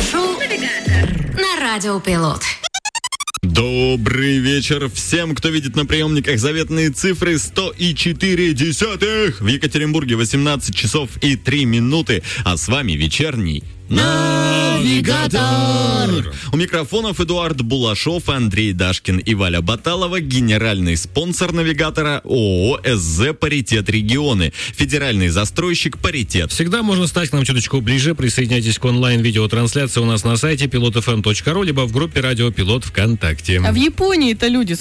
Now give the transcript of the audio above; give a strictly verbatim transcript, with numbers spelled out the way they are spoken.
Авиашоу «Навигатор» на Радио Пилот. Добрый вечер всем, кто видит на приемниках заветные цифры сто четыре десятых. В Екатеринбурге восемнадцать часов и три минуты, а с вами вечерний Навигатор. У микрофонов Эдуард Булашов, Андрей Дашкин и Валя Баталова. Генеральный спонсор Навигатора ООО СЗ «Паритет Регионы». Федеральный застройщик «Паритет». Всегда можно стать к нам чуточку ближе. Присоединяйтесь к онлайн-видеотрансляции у нас на сайте пилот эф эм точка ру, либо в группе Радио Пилот ВКонтакте. А в Японии-то люди